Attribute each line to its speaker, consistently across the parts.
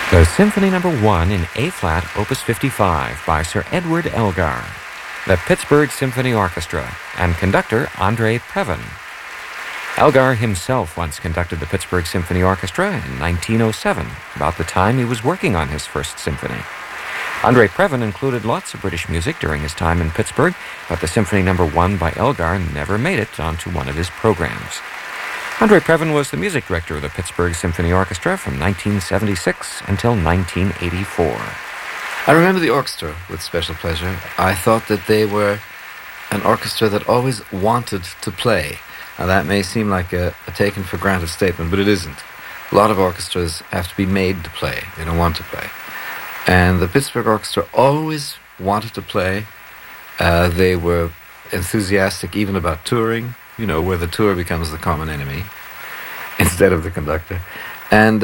Speaker 1: The Symphony No. 1 in A-flat, Opus 55 by Sir Edward Elgar, the Pittsburgh Symphony Orchestra, and conductor Andre Previn. Elgar himself once conducted the Pittsburgh Symphony Orchestra in 1907, about the time he was working on his first symphony. Andre Previn included lots of British music during his time in Pittsburgh, but the Symphony No. 1 by Elgar never made it onto one of his programs. Andre Previn was the music director of the Pittsburgh Symphony Orchestra from 1976 until 1984.
Speaker 2: I remember the orchestra with special pleasure. I thought that they were an orchestra that always wanted to play. Now, that may seem like a taken-for-granted statement, but it isn't. A lot of orchestras have to be made to play. They don't want to play. And the Pittsburgh Orchestra always wanted to play. They were enthusiastic even about touring, where the tour becomes the common enemy instead of the conductor. And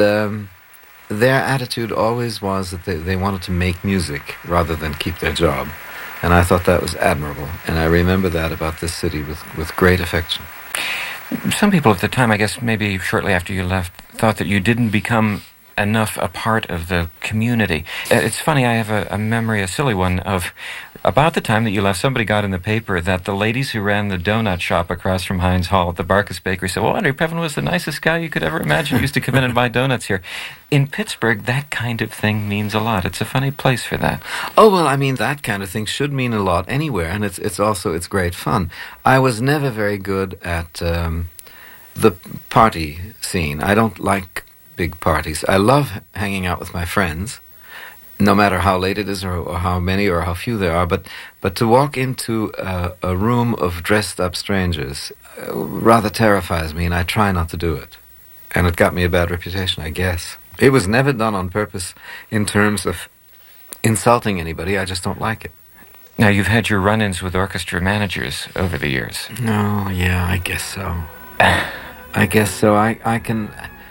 Speaker 2: their attitude always was that they wanted to make music rather than keep their job. And I thought that was admirable. And I remember that about this city with great affection.
Speaker 1: Some people at the time, I guess maybe shortly after you left, thought that you didn't become enough a part of the community. It's funny, I have a memory, a silly one, of about the time that you left, somebody got in the paper that the ladies who ran the donut shop across from Heinz Hall at the Barkus Bakery said, well, Andre Previn was the nicest guy you could ever imagine. He used to come in and buy donuts here. In Pittsburgh, that kind of thing means a lot. It's a funny place for that.
Speaker 2: Oh, well, I mean, that kind of thing should mean a lot anywhere, and it's great fun. I was never very good at the party scene. I don't like big parties. I love hanging out with my friends, no matter how late it is or how many or how few there are, but to walk into a room of dressed-up strangers rather terrifies me, and I try not to do it. And it got me a bad reputation, I guess. It was never done on purpose in terms of insulting anybody. I just don't like it.
Speaker 1: Now, you've had your run-ins with orchestra managers over the years.
Speaker 2: Oh, yeah, I guess so. I guess so. I can...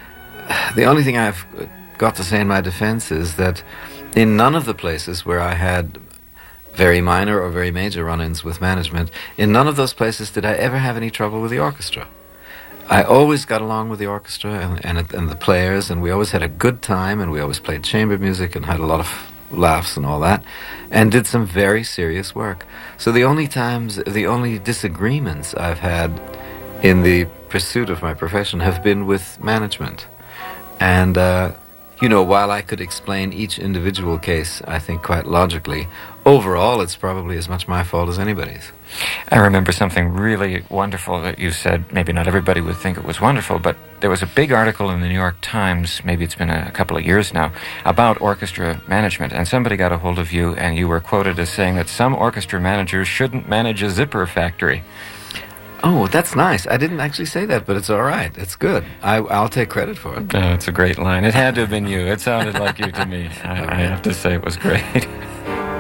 Speaker 2: The only thing I've got to say in my defense is that in none of the places where I had very minor or very major run-ins with management, in none of those places did I ever have any trouble with the orchestra. I always got along with the orchestra and the players, and we always had a good time, and we always played chamber music and had a lot of laughs and all that, and did some very serious work. So the only disagreements I've had in the pursuit of my profession have been with management. And, while I could explain each individual case, I think, quite logically, overall it's probably as much my fault as anybody's.
Speaker 1: I remember something really wonderful that you said. Maybe not everybody would think it was wonderful, but there was a big article in the New York Times, maybe it's been a couple of years now, about orchestra management, and somebody got a hold of you, and you were quoted as saying that some orchestra managers shouldn't manage a zipper factory.
Speaker 2: Oh, that's nice. I didn't actually say that, but it's all right. It's good. I'll take credit for it.
Speaker 1: It's a great line. It had to have been you. It sounded like you to me. I have to say it was great.